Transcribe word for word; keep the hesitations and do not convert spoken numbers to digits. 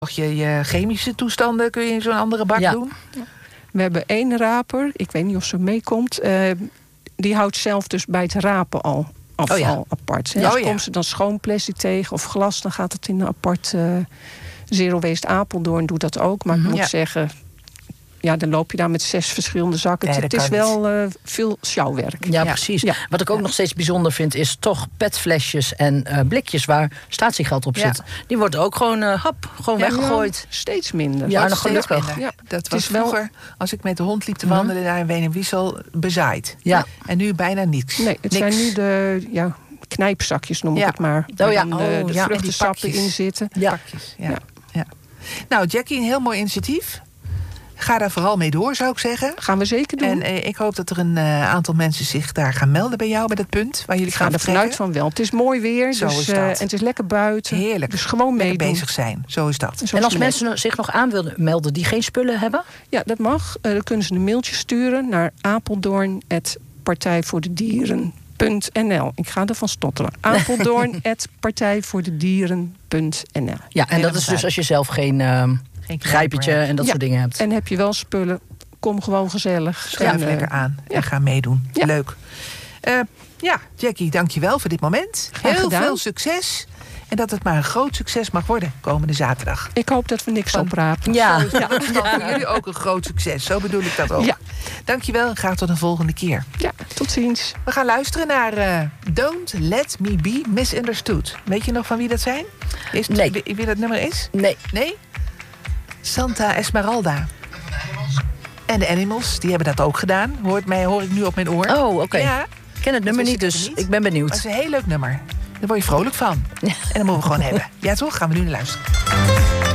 Je, je chemische toestanden kun je in zo'n andere bak Ja. doen? We hebben één raper, ik weet niet of ze meekomt. Uh, die houdt zelf dus bij het rapen al afval oh ja. apart. En Oh als ja. komt ze dan schoon plastic tegen of glas, dan gaat het in een apart uh, Zero Waste Apeldoorn doet dat ook. Maar mm-hmm. ik moet ja. zeggen, ja, dan loop je daar met zes verschillende zakken. Nee, het is wel uh, veel sjouwwerk. Ja, ja, precies. Ja. Wat ik ook ja. nog steeds bijzonder vind, is toch petflesjes en uh, blikjes waar statiegeld op zit. Ja. Die worden ook gewoon, uh, hap, gewoon ja, weggegooid. Ja, steeds minder. Ja, nog gelukkig. Ja, dat was vroeger, wel... als ik met de hond liep te wandelen mm-hmm. daar in Ween en Wiesel, bezaaid. Ja. En nu bijna niks. Nee, het niks. zijn nu de... Ja, knijpzakjes noem ik ja. het maar. Oh, waar ja. dan oh, de, de ja. vruchtensappen in zitten. Ja. Pakjes, ja. Ja. Ja. Nou, Jackie, een heel mooi initiatief. Ga daar vooral mee door, zou ik zeggen. Gaan we zeker doen. En eh, ik hoop dat er een uh, aantal mensen zich daar gaan melden bij jou, bij dat punt waar jullie ik gaan ga er vanuit van wel. Het is mooi weer, Zo dus, is dat. Uh, en het is lekker buiten. Heerlijk. Dus gewoon meedoen. Lekker bezig zijn, zo is dat. Zo en als mensen net... zich nog aan willen melden die geen spullen hebben? Ja, dat mag. Uh, dan kunnen ze een mailtje sturen naar apeldoorn at partij voor de dieren punt n l. Ik ga ervan stotteren. apeldoorn at partij voor de dieren punt n l. Ja, en dat is dus als je zelf geen... Uh, Geen grijpertje en dat ja. soort dingen hebt. En heb je wel spullen, kom gewoon gezellig. Schrijf en, lekker uh, aan en ja. ga meedoen. Ja. Leuk. Uh, ja, Jackie, dankjewel voor dit moment. Graag Heel gedaan. veel succes. En dat het maar een groot succes mag worden komende zaterdag. Ik hoop dat we niks Van, oprapen. Ja. Zo is dat. Ja. Voor jullie ook een groot succes. Zo bedoel ik dat ook. Ja. Dankjewel en graag tot een volgende keer. Ja, tot ziens. We gaan luisteren naar uh, Don't Let Me Be Misunderstood. Weet je nog van wie dat zijn? Is het, nee. Wie, wie dat nummer is? Nee. Nee? Santa Esmeralda. En de Animals, die hebben dat ook gedaan. Hoort mij, hoor ik nu op mijn oor. Oh, oké. Okay. Ja. Ik ken het nummer niet, dus niet. Ik ben benieuwd. Maar het is een heel leuk nummer. Daar word je vrolijk van. Ja. En dat moeten we gewoon hebben. Ja toch? Gaan we nu naar luisteren.